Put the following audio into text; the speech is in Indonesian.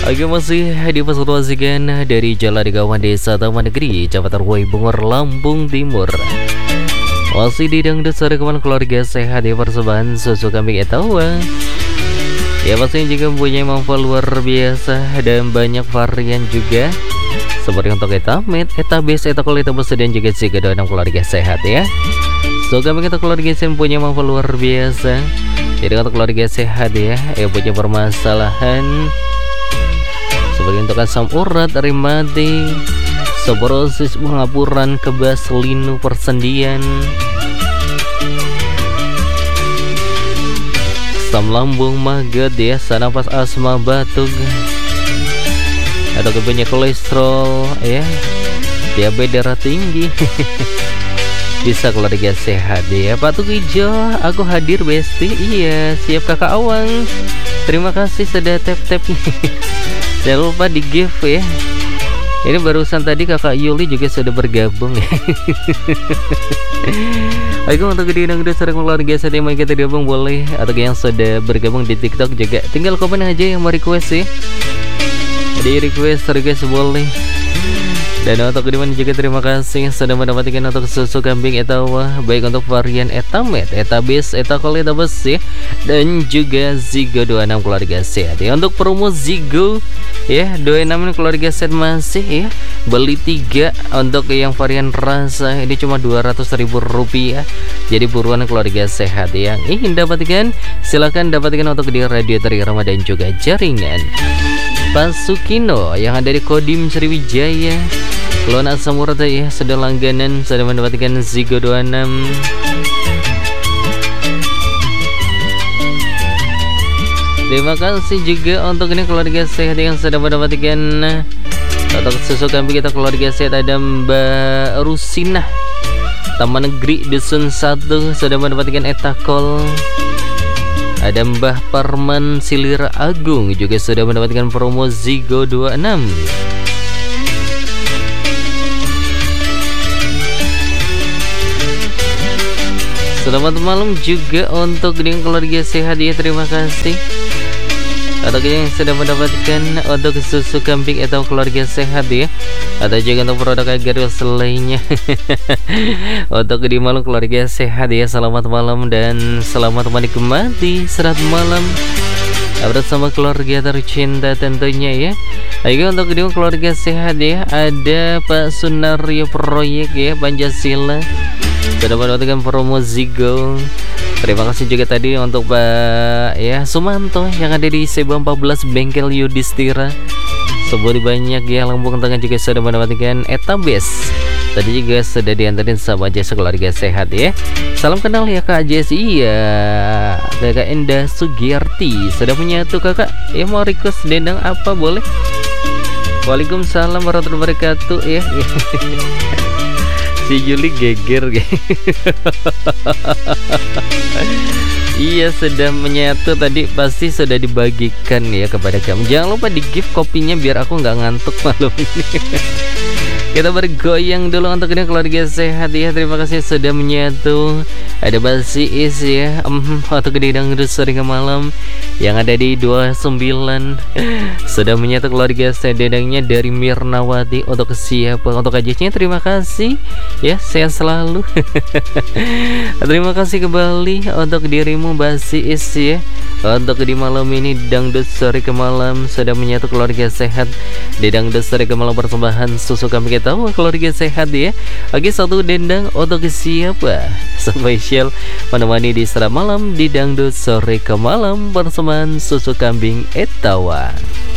Oke, masih dipersatuasikan dari Jalan Gawan Desa Taman Negeri, Kecamatan Wai Bungur, Lampung Timur. Masih didangdut sore keman keluarga sehat di persembahan susu kambing etawa. Ya pastinya juga mempunyai manfaat luar biasa dan banyak varian juga. Seperti untuk etamet, etabase, etakol, etabus, dan juga jika doa keluarga sehat ya. So kambing kita keluarga sehat punya manfaat luar biasa. Jadi untuk keluarga sehat ya, punya permasalahan seperti untuk asam urat, rematik, soborosis, pengapuran, kebas, linu, persendian, asam lambung, maggot ya, napas, asma, batuk, atau kebanyakan kolesterol ya, diabetes darah tinggi. Bisa keluarga sehat ya. Pak Tukijo, aku hadir Besti. Iya, siap Kakak Awang. Terima kasih sudah tap-tap nih. Jangan lupa di give ya. Ini barusan tadi Kakak Yuli juga sudah bergabung ya. Oke, untuk gede-gede sering keluarga sehat yang mau kita gabung boleh, atau yang sudah bergabung di TikTok juga tinggal komen aja yang mau request ya. Di request guys boleh. Dan untuk kedua juga terima kasih sudah mendapatkan untuk susu kambing etawa, baik untuk varian etamet, etabis, etakol, etabus ya, dan juga Zigo 26 keluarga sehat ya. Untuk promo Zigo ya 26 keluarga sehat masih ya, beli 3 untuk yang varian rasa ini cuma Rp200.000. Jadi buruan keluarga sehat yang ingin dapatkan silahkan dapatkan untuk di Radio Teriirama dan juga jaringan Pak Sukino yang ada di Kodim Sriwijaya. Kalau nak semua ya sudah langganan, sudah mendapatkan Zigo 26. Terima kasih juga untuk ini keluarga sehat yang sudah mendapatkan untuk susu kambing kita keluarga sehat. Ada Mbak Rusinah Taman Negeri Dusun 1 sudah mendapatkan etakol. Ada Mbah Parman Silir Agung juga sudah mendapatkan promo Zigo 26. Selamat malam juga untuk keluarga sehat ya, terima kasih atau yang sudah mendapatkan untuk susu kambing atau keluarga sehat ya, atau juga untuk produk agar lainnya. Untuk di malam keluarga sehat ya, selamat malam dan selamat menikmati serat malam bersama keluarga tercinta tentunya ya. Ayo untuk di keluarga sehat ya, ada Pak Sunario Proyek ya, Pancasila sudah mendapatkan promo Zigo. Terima kasih juga tadi untuk Pak ya Sumanto yang ada di Seba 14 Bengkel Yudhistira. Sebuah banyak ya, Lampung Tengah juga sudah mendapatkan etabes. Tadi juga sudah diantarin sama Jasa keluarga sehat ya. Salam kenal ya Kak Jess. Iya, Kakak Endah Sugiyarti sudah menyatu Kakak. Ya mau request dendang apa boleh? Waalaikumsalam warahmatullahi wabarakatuh ya. Si Juli geger. Iya, sudah menyatu tadi, pasti sudah dibagikan ya kepada kamu. Jangan lupa di gift kopinya biar aku nggak ngantuk malam ini. Kita bergoyang dulu untuk ini keluarga sehat ya. Terima kasih sudah menyatu. Ada Basi Is ya, waktu gede dangdut sering malam yang ada di 29 sudah menyatu keluarga sehat. Dendangnya dari Mirnawati untuk siapa untuk ajisnya, terima kasih ya, sehat selalu. Terima kasih kembali untuk dirimu Basi Is ya. Untuk di malam ini dangdut sore ke malam sudah menyatu keluarga sehat. Di dangdut sore ke malam persembahan susu kambing kita keluarga sehat ya. Oke, satu dendang untuk siapa spesial menemani di serat malam di dangdut sore ke malam persembahan susu kambing etawa.